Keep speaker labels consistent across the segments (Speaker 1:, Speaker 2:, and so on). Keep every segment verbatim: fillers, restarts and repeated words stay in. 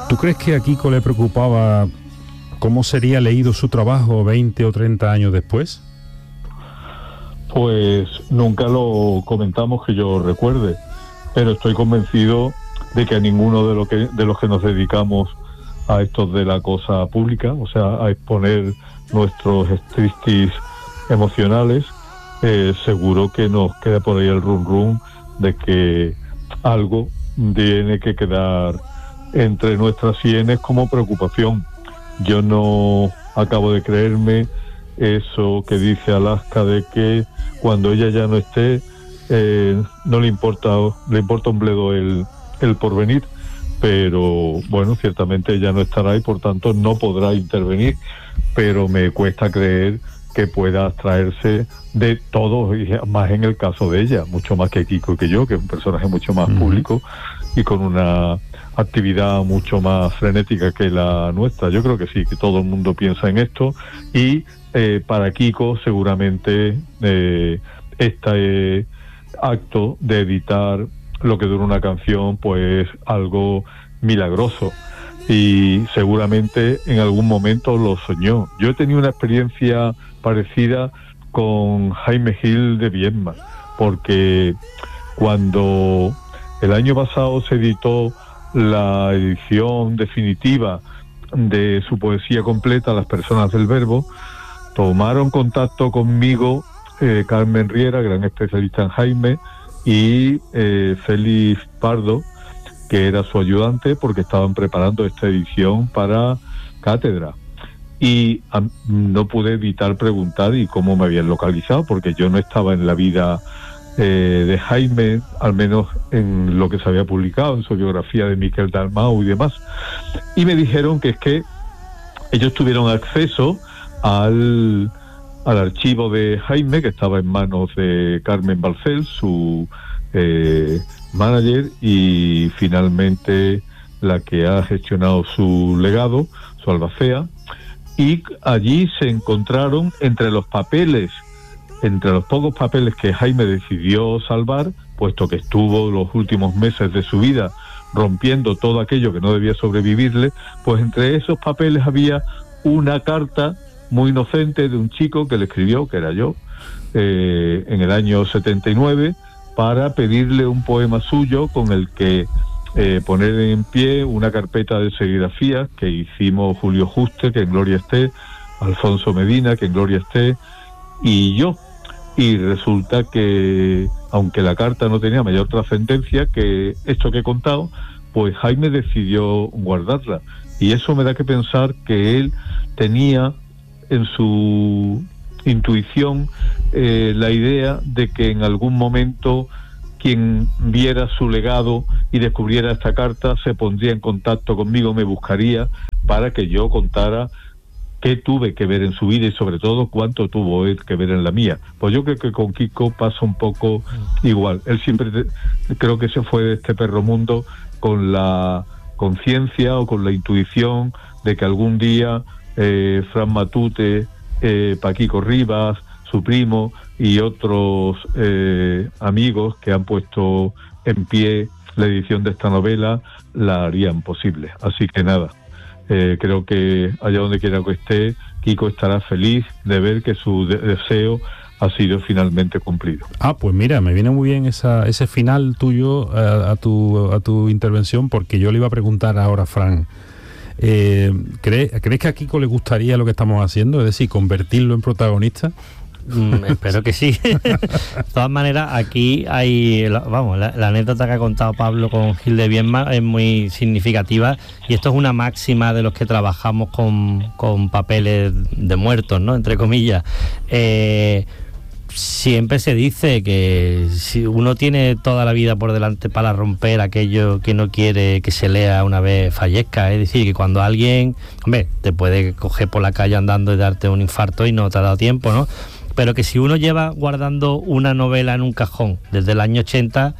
Speaker 1: ¿Tú crees que a Kiko le preocupaba cómo sería leído su trabajo veinte o treinta años después?
Speaker 2: Pues nunca lo comentamos que yo recuerde, pero estoy convencido de que a ninguno de, lo que, de los que nos dedicamos a esto de la cosa pública, o sea, a exponer nuestros striptease emocionales, eh, seguro que nos queda por ahí el rum rum de que algo tiene que quedar entre nuestras sienes como preocupación. Yo no acabo de creerme eso que dice Alaska de que cuando ella ya no esté, eh, no le importa, le importa un bledo el, el porvenir, pero bueno, ciertamente ella no estará y por tanto no podrá intervenir, pero me cuesta creer que pueda abstraerse de todo, y más en el caso de ella, mucho más que Kiko y que yo, que es un personaje mucho más uh-huh. público y con una actividad mucho más frenética que la nuestra. Yo creo que sí, que todo el mundo piensa en esto y eh, para Kiko seguramente eh, este acto de editar lo que dura una canción pues algo milagroso y seguramente en algún momento lo soñó. Yo he tenido una experiencia parecida con Jaime Gil de Viedma, porque cuando el año pasado se editó la edición definitiva de su poesía completa, Las personas del verbo, tomaron contacto conmigo eh, Carmen Riera, gran especialista en Jaime, y eh, Félix Pardo, que era su ayudante, porque estaban preparando esta edición para cátedra. Y a, no pude evitar preguntar y cómo me habían localizado, porque yo no estaba en la vida eh, de Jaime, al menos en lo que se había publicado, en su biografía de Miquel Dalmau y demás. Y me dijeron que es que ellos tuvieron acceso al, al archivo de Jaime, que estaba en manos de Carmen Balcel, su eh, manager, y finalmente la que ha gestionado su legado, su albacea, y allí se encontraron entre los papeles, entre los pocos papeles que Jaime decidió salvar, puesto que estuvo los últimos meses de su vida rompiendo todo aquello que no debía sobrevivirle, pues entre esos papeles había una carta muy inocente de un chico que le escribió, que era yo, eh, en el año setenta y nueve, para pedirle un poema suyo con el que eh, poner en pie una carpeta de serigrafías que hicimos Julio Juste, que en gloria esté, Alfonso Medina, que en gloria esté, y yo. Y resulta que, aunque la carta no tenía mayor trascendencia que esto que he contado, pues Jaime decidió guardarla. Y eso me da que pensar que él tenía en su intuición eh, la idea de que en algún momento quien viera su legado y descubriera esta carta se pondría en contacto conmigo, me buscaría para que yo contara qué tuve que ver en su vida y sobre todo cuánto tuvo él que ver en la mía. Pues yo creo que con Kiko pasa un poco igual. Él siempre te, creo que se fue de este perro mundo con la conciencia o con la intuición de que algún día eh, Fran Matute, eh, Paquico Rivas, su primo y otros eh, amigos que han puesto en pie la edición de esta novela la harían posible. Así que nada, eh, creo que allá donde quiera que esté, Kiko estará feliz de ver que su de- deseo ha sido finalmente cumplido.
Speaker 1: Ah, pues mira, me viene muy bien esa, ese final tuyo a, a, tu, a tu intervención, porque yo le iba a preguntar ahora a Fran, eh, ¿crees, ¿crees que a Kiko le gustaría lo que estamos haciendo? Es decir, convertirlo en protagonista.
Speaker 3: Mm, espero que sí. De todas maneras, aquí hay, vamos, la, la anécdota que ha contado Pablo con Gil de Viedma es muy significativa y esto es una máxima de los que trabajamos con, con papeles de muertos, ¿no? Entre comillas. Eh, siempre se dice que si uno tiene toda la vida por delante para romper aquello que no quiere que se lea una vez fallezca, es decir, que cuando alguien, hombre, te puede coger por la calle andando y darte un infarto y no te ha dado tiempo, ¿no? Pero que si uno lleva guardando una novela en un cajón desde el año ochenta,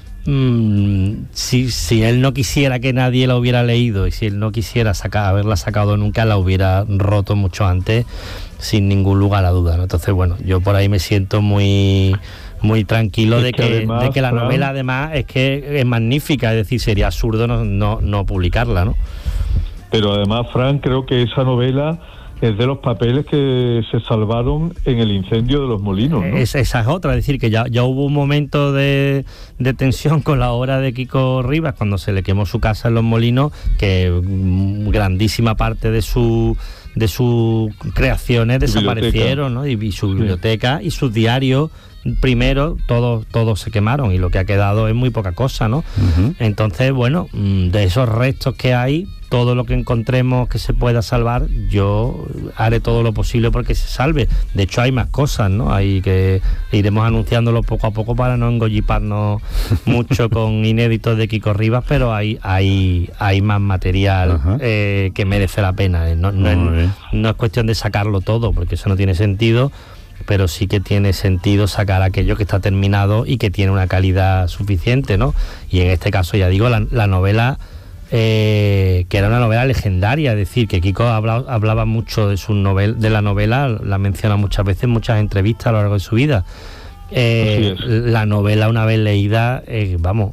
Speaker 3: mmm, si, si él no quisiera que nadie la hubiera leído y si él no quisiera sacar, haberla sacado nunca, la hubiera roto mucho antes, sin ningún lugar a duda, ¿no? Entonces, bueno, yo por ahí me siento muy muy tranquilo de que, además, de que la novela además es que es magnífica, es decir, sería absurdo no, no, no publicarla, ¿no?
Speaker 2: pero además, Fran, creo que esa novela es de los papeles que se salvaron en el incendio de Los Molinos, ¿no?
Speaker 3: Es, esa es otra, es decir, que ya, ya hubo un momento de, de tensión con la obra de Kiko Rivas cuando se le quemó su casa en Los Molinos, que grandísima parte de su de sus creaciones desaparecieron, ¿no? Y, y su biblioteca y sus diarios primero todos todos se quemaron y lo que ha quedado es muy poca cosa, ¿no? Uh-huh. Entonces, bueno, de esos restos que hay, todo lo que encontremos que se pueda salvar, yo haré todo lo posible porque se salve. De hecho, hay más cosas, ¿no? Hay que iremos anunciándolo poco a poco para no engolliparnos mucho con inéditos de Kiko Rivas, pero hay hay hay más material uh-huh. eh, que merece la pena. No, no, es, no es cuestión de sacarlo todo, porque eso no tiene sentido, pero sí que tiene sentido sacar aquello que está terminado y que tiene una calidad suficiente, ¿no? Y en este caso, ya digo, la, la novela, eh, que era una novela legendaria, es decir, que Kiko habla, hablaba mucho de su novel, de la novela, la menciona muchas veces en muchas entrevistas a lo largo de su vida. Eh, la novela, una vez leída, eh, vamos,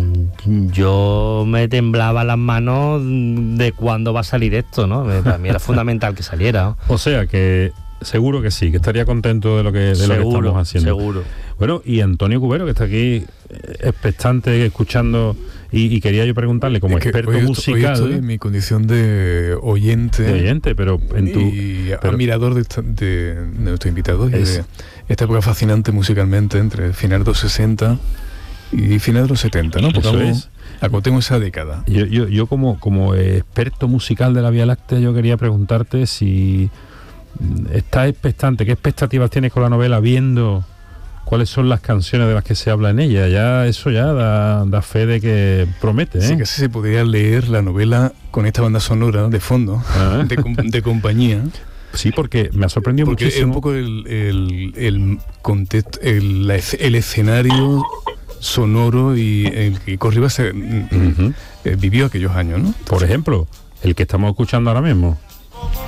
Speaker 3: yo me temblaba las manos de cuándo va a salir esto, ¿no? Para mí era fundamental que saliera, ¿no?
Speaker 1: O sea que seguro que sí, que estaría contento de lo que, de seguro, lo que estamos haciendo.
Speaker 3: Seguro.
Speaker 1: Bueno, y Antonio Cubero, que está aquí expectante, escuchando, y, y quería yo preguntarle, como es experto
Speaker 4: hoy
Speaker 1: musical.
Speaker 4: Estoy, hoy estoy en mi condición de oyente.
Speaker 1: De oyente, pero en tu.
Speaker 4: Y
Speaker 1: pero,
Speaker 4: admirador de, esta, de, de nuestro invitado, y de esta época fascinante musicalmente, entre finales de los sesenta y finales de los setenta, ¿no? Porque
Speaker 1: eso es.
Speaker 4: Acotemos esa década.
Speaker 1: Yo, yo, yo como, como experto musical de la Vía Láctea, yo quería preguntarte si estás expectante, ¿qué expectativas tienes con la novela viendo cuáles son las canciones de las que se habla en ella? Ya eso ya da, da fe de que promete, ¿eh?
Speaker 4: Sí, casi se podría leer la novela con esta banda sonora de fondo, ¿ah? de, de compañía.
Speaker 1: Sí, porque me ha sorprendido
Speaker 4: porque
Speaker 1: muchísimo.
Speaker 4: Es un poco el, el, el, contexto, el, el escenario sonoro y el que Kiko Rivas se, uh-huh. eh, vivió aquellos años, ¿no?
Speaker 1: Por ejemplo, el que estamos escuchando ahora mismo.